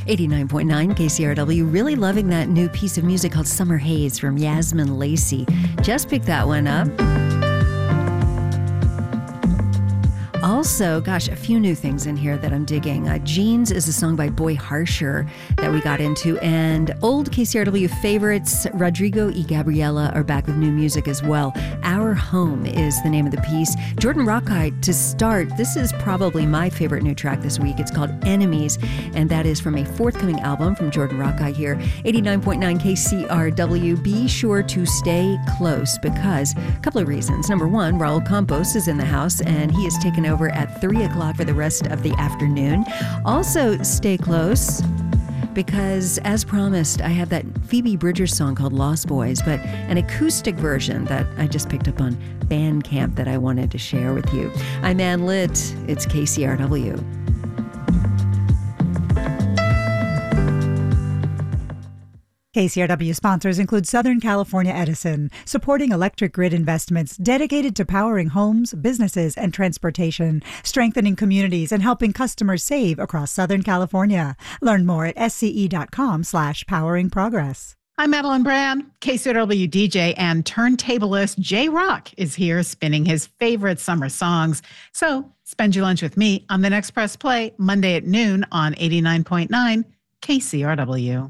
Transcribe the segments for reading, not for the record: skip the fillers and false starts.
89.9 KCRW. Really loving that new piece of music called Summer Haze from Yasmin Lacey. Just picked that one up. Also, gosh, a few new things in here that I'm digging. Jeans is a song by Boy Harsher that we got into, and old KCRW favorites, Rodrigo y Gabriela, are back with new music as well. Our Home is the name of the piece. Jordan Rakei to start. This is probably my favorite new track this week. It's called Enemies, and that is from a forthcoming album from Jordan Rakei here. 89.9 KCRW. Be sure to stay close because a couple of reasons. Number one, Raul Campos is in the house, and he is taking over at 3 o'clock for the rest of the afternoon. Also, stay close because, as promised, I have that Phoebe Bridgers song called Lost Boys, but an acoustic version that I just picked up on Bandcamp that I wanted to share with you. I'm Ann Litt. It's KCRW. KCRW sponsors include Southern California Edison, supporting electric grid investments dedicated to powering homes, businesses, and transportation, strengthening communities, and helping customers save across Southern California. Learn more at sce.com/poweringprogress. I'm Madeline Brand. KCRW DJ and turntablist Jay Rock is here spinning his favorite summer songs. So spend your lunch with me on the next Press Play, Monday at noon on 89.9 KCRW.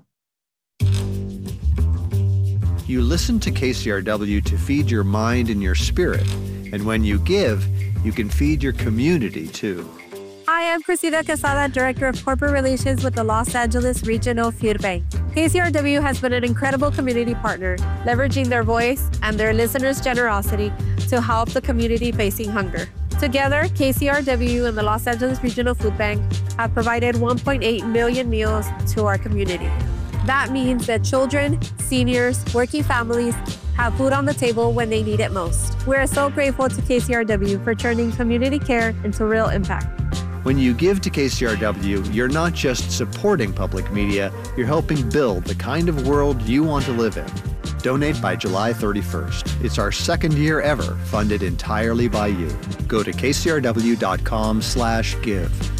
You listen to KCRW to feed your mind and your spirit. And when you give, you can feed your community too. Hi, I'm Cristina Quesada, Director of Corporate Relations with the Los Angeles Regional Food Bank. KCRW has been an incredible community partner, leveraging their voice and their listeners' generosity to help the community facing hunger. Together, KCRW and the Los Angeles Regional Food Bank have provided 1.8 million meals to our community. That means that children, seniors, working families have food on the table when they need it most. We're so grateful to KCRW for turning community care into real impact. When you give to KCRW, you're not just supporting public media, you're helping build the kind of world you want to live in. Donate by July 31st. It's our second year ever funded entirely by you. Go to kcrw.com/give.